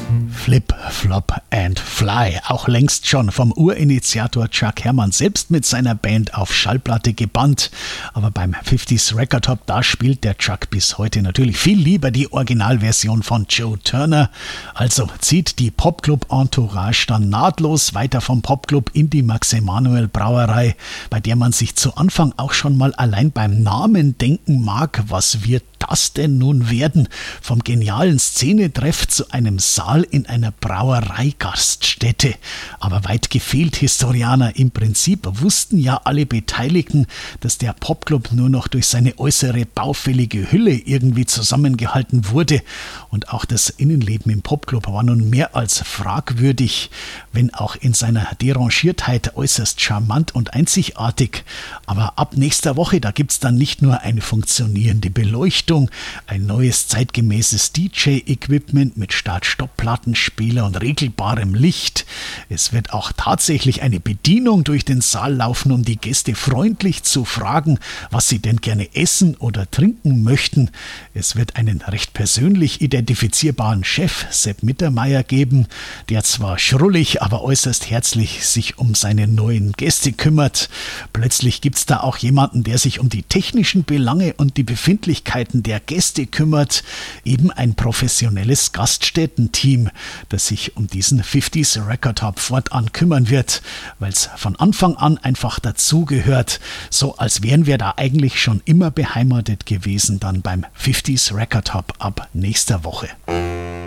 Flip, Flop and Fly, auch längst schon vom Urinitiator Chuck Hermann selbst mit seiner Band auf Schallplatte gebannt. Aber beim 50s Record Top, da spielt der Chuck bis heute natürlich viel lieber die Originalversion von Joe Turner. Also zieht die Popclub-Entourage dann nahtlos weiter vom Popclub in die Max-Emanuel-Brauerei, bei der man sich zu Anfang auch schon mal allein beim Namen denken mag, was wird das denn nun werden? Vom genialen Szenetreff zu einem Saal in einer Brauereigaststätte. Aber weit gefehlt, Historianer. Im Prinzip wussten ja alle Beteiligten, dass der Popclub nur noch durch seine äußere baufällige Hülle irgendwie zusammengehalten wurde. Und auch das Innenleben im Popclub war nun mehr als fragwürdig, wenn auch in seiner Derangiertheit äußerst charmant und einzigartig. Aber ab nächster Woche, da gibt's dann nicht nur eine funktionierende Beleuchtung, ein neues zeitgemäßes DJ-Equipment mit Start-Stopp-Plattenspieler und regelbarem Licht. Es wird auch tatsächlich eine Bedienung durch den Saal laufen, um die Gäste freundlich zu fragen, was sie denn gerne essen oder trinken möchten. Es wird einen recht persönlich identifizierbaren Chef, Sepp Mittermeier, geben, der zwar schrullig, aber äußerst herzlich sich um seine neuen Gäste kümmert. Plötzlich gibt's da auch jemanden, der sich um die technischen Belange und die Befindlichkeiten der Gäste kümmert. Eben ein professionelles Gaststättenteam, das sich um diesen 50s Record Hub fortan kümmern wird, weil es von Anfang an einfach dazugehört. So als wären wir da eigentlich schon immer beheimatet gewesen, dann beim 50s Record Hub ab nächster Woche.